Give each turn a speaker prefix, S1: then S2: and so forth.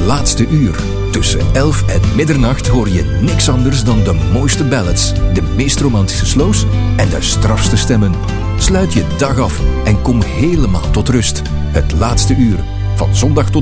S1: laatste uur. Tussen 11 en middernacht hoor je niks anders dan de mooiste ballads, de meest romantische slows en de strafste stemmen. Sluit je dag af en kom helemaal tot rust. Het laatste uur, van zondag tot